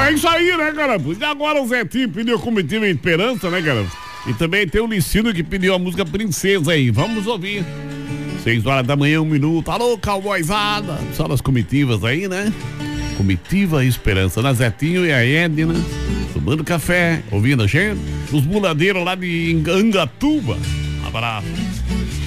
É isso aí, né, cara? E agora o Zetinho pediu Comitiva Esperança, né, cara? E também tem o Licino que pediu a música Princesa aí. Vamos ouvir. 6 horas da manhã, 1 minuto. Alô, cowboyzada. Só das comitivas aí, né? Comitiva Esperança. Na Zetinho e a Edna. Tomando café, ouvindo a gente. Os muladeiros lá de Angatuba. Um abraço.